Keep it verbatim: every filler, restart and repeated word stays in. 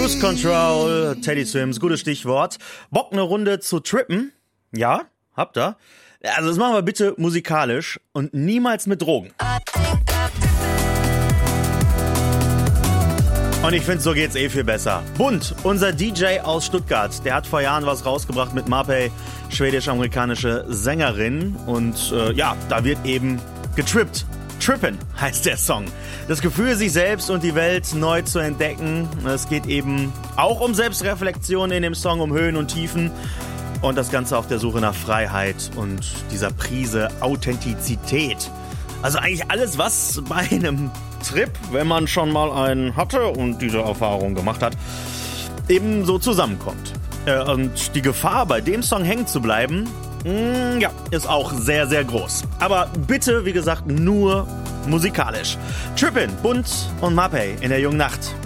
Cruise Control, Teddy Swims, gutes Stichwort. Bock, eine Runde zu trippen? Ja, habt ihr? Also das machen wir bitte musikalisch und niemals mit Drogen. Und ich finde, so geht's eh viel besser. Bunt, unser D J aus Stuttgart, der hat vor Jahren was rausgebracht mit Mapei, schwedisch-amerikanische Sängerin. Und äh, ja, da wird eben getrippt. Trippen heißt der Song. Das Gefühl, sich selbst und die Welt neu zu entdecken. Es geht eben auch um Selbstreflexion in dem Song, um Höhen und Tiefen. Und das Ganze auf der Suche nach Freiheit und dieser Prise Authentizität. Also eigentlich alles, was bei einem Trip, wenn man schon mal einen hatte und diese Erfahrung gemacht hat, eben so zusammenkommt. Äh, und die Gefahr, bei dem Song hängen zu bleiben, mh, ja, ist auch sehr, sehr groß. Aber bitte, wie gesagt, nur musikalisch. Trippin', Bunt und Mapei in der jungen Nacht.